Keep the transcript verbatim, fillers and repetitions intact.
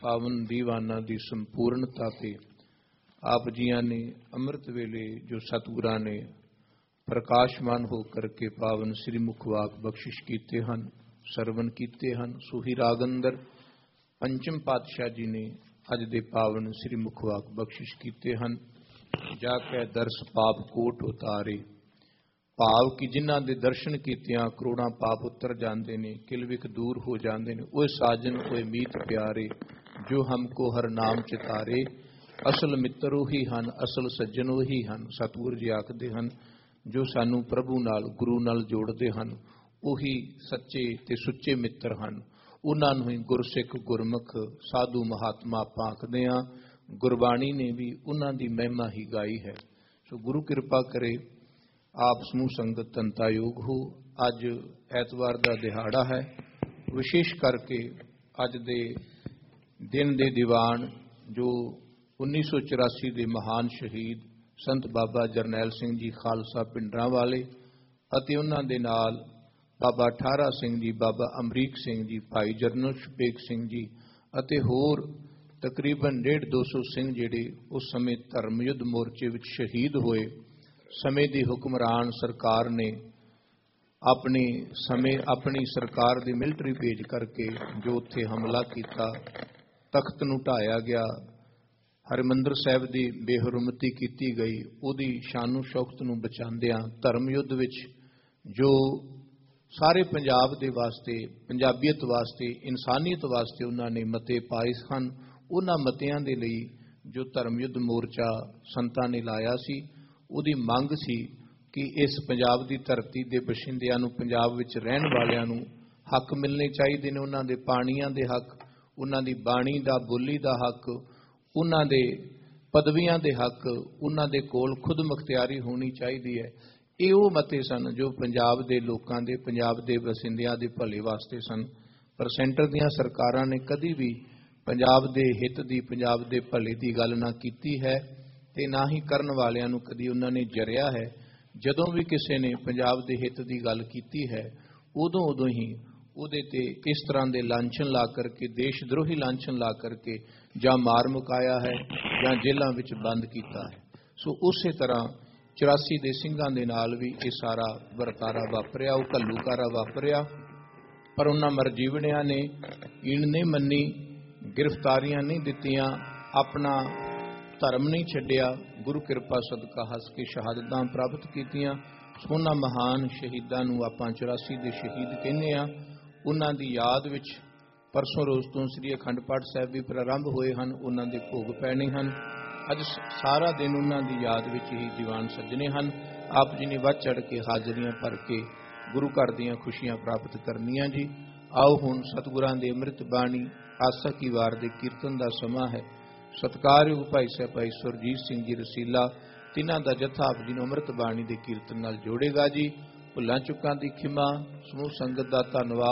पावन दीवाना दी संपूर्णता ते आप जियां ने अमृत वेले जो सतगुरां ने प्रकाशमान होकर के पावन श्री मुखवाक बख्शिश कीते हन, सरवण कीते हन। सुही राग अंदर पंचम पातशाह जी ने अज दे पावन श्री मुखवाक बख्शिश कीते हन। जाके दर्श पाप कोट उतारे, भाव कि जिन्हां दे दर्शन कीतियां करोड़ां पाप उतर जाते ने, किलविक दूर हो जाते ने। ओए साजन ओए मीत प्यारे, जो हमको हर नाम चितारे। असल मित्र ओही हन, असल सज्जन ओही हन। सतगुर जी आखदे हन जो सानू प्रभु नाल गुरु नाल जोड़ते हैं ओही सच्चे ते सुच्चे मित्र हैं। उन्हां नूं ही गुरसिख गुरमुख साधु महात्मा आपां आखदे हां। गुरबाणी ने भी उन्हां दी महिमा ही गाई है। सो गुरु कृपा करे आप समूह संगत तनता योग हो। अज ऐतवार का दिहाड़ा है, विशेष करके अज दे दिन दे दीवान जो उन्नीस सौ चौरासी के महान शहीद संत बाबा जरनैल सिंह जी खालसा पिंडरां वाले अते उन्हां दे नाल बाबा ठारा सिंह जी, बाबा अमरीक सिंह जी, भाई जरनल शपेक सिंह जी अते होर तकरीबन डेढ़ दो सौ सिंह जिहड़े उस समय धर्म युद्ध मोर्चे विच शहीद होए। समय की हुक्मरान सरकार ने अपनी समय अपनी सरकार की मिलिटरी भेज करके जो उत्थे हमला किया, तख्त नूं ढाया गया, हरिमंदर साहिब की बेहरमती की गई। उहदी शानो शौकत नूं बचांदियां धर्म युद्ध विच जो सारे पंजाब दे वास्ते, पंजाबीयत वास्ते, इंसानीयत वास्ते उन्होंने मते पाए हन। उन्हां मतियां दे लई जो धर्म युद्ध मोर्चा संतां ने लाया सी, उहदी मंग सी कि इस पंजाब की धरती के बशिंदियां नूं, पंजाब विच रहण वालियां नूं हक मिलने चाहिए ने। उन्हां दे पाणियां दे हक, उन्हां दी बाणी दा बोली दा हक, उन्हां दे पदवियां दे हक, उन्हां दे कोल खुद मुख्तियारी होनी चाहिए है। ये वो मते सन जो पंजाब दे लोकां दे, पंजाब दे बसिंदियां दे भले वास्ते सन। पर सेंटर दीयां सरकारां ने कदी भी पंजाब दे हित दी, पंजाब दे भले दी गल ना कीती है ते ना ही करन वालियां नूं कदी उन्होंने जरिया है। जदों भी किसी ने पंजाब दे हित दी गल कीती है उदों उदों ही उहदे ते इस तरह के लांछन ला करके, देश द्रोही लांछन ला करके जां मार मुकाया है जां जेलों विच बंद किया है। सो उस तरह चौरासी दे सिंघां दे नाल भी ये सारा वरतारा वापरिया, वो घल्लूकारा वापरिया। पर उन्हां मरजीवड़ियां ने ईण नहीं मन्नी, गिरफ्तारियां नहीं दित्तियां, अपना धर्म नहीं छड्डिया। गुरु कृपा सदका हस के शहादतां प्राप्त कीतियां। उन्हां महान शहीदां नूं आपां चौरासी दे शहीद कहने आ। उन्हां दी याद विच परसों रोज़ तो श्री अखंड पाठ साहिब भी प्रारंभ होए हन, उन्हां दे भोग पैने हन। अज सारा दिन उन्हां दी याद विच ही दीवान सजने हन। आप जी ने वध चढ़ के हाजरियां भर के गुरु घर दीयां खुशियां प्राप्त करनियां जी। आओ हुण सतगुरां दे अमृत बाणी आसा की वार दे कीर्तन दा समा है। सत्कारयोग भाई साहब भाई सुरजीत सिंह जी रसीला तिन्हां दा जत्था आप जी नूं अमृत बाणी दे कीर्तन नाल जोड़ेगा जी। भुल्लां चुक्कां दी खिमा, समूह संगत दा धन्नवाद।